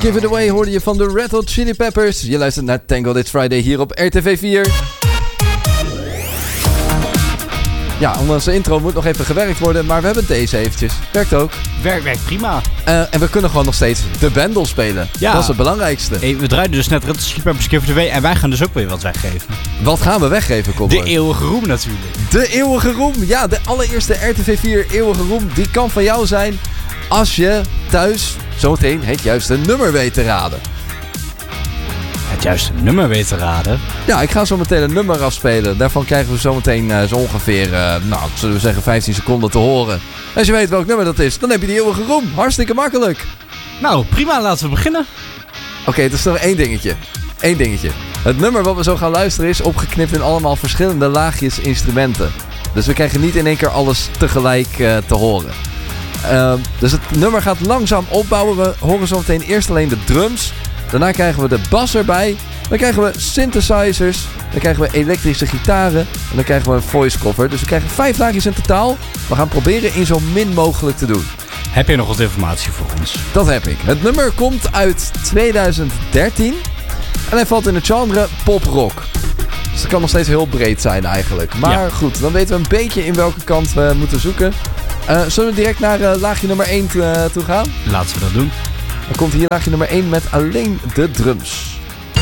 Give It Away hoorde je van de Red Hot Chili Peppers. Je luistert naar Thank God It's Friday hier op RTV 4. Ja, onze intro moet nog even gewerkt worden, maar we hebben deze eventjes. Werkt ook. Werkt prima. En we kunnen gewoon nog steeds de bundle spelen. Ja. Dat is het belangrijkste. Hey, we draaiden dus net Red Hot Chili Peppers Give It Away en wij gaan dus ook weer wat weggeven. Wat gaan we weggeven, Cobber? De eeuwige roem natuurlijk. De eeuwige roem. Ja, de allereerste RTV 4 eeuwige roem. Die kan van jou zijn als je thuis zometeen het juiste nummer weet te raden. Het juiste nummer weet te raden? Ja, ik ga zo meteen een nummer afspelen. Daarvan krijgen we zometeen zo ongeveer, zullen we zeggen 15 seconden te horen. Als je weet welk nummer dat is, dan heb je die eeuwige roem. Hartstikke makkelijk. Nou, prima. Laten we beginnen. Oké, het is nog één dingetje. Eén dingetje. Het nummer wat we zo gaan luisteren is opgeknipt in allemaal verschillende laagjes instrumenten. Dus we krijgen niet in één keer alles tegelijk te horen. Dus het nummer gaat langzaam opbouwen. We horen zo meteen eerst alleen de drums. Daarna krijgen we de bas erbij. Dan krijgen we synthesizers. Dan krijgen we elektrische gitaren. En dan krijgen we een voice cover. Dus we krijgen 5 laagjes in totaal. We gaan proberen in zo min mogelijk te doen. Heb je nog wat informatie voor ons? Dat heb ik. Het nummer komt uit 2013. En hij valt in het genre pop-rock. Dus dat kan nog steeds heel breed zijn eigenlijk. Maar goed, dan weten we een beetje in welke kant we moeten zoeken. Zullen we direct naar laagje nummer 1 toe gaan? Laten we dat doen. Dan komt hier laagje nummer 1 met alleen de drums.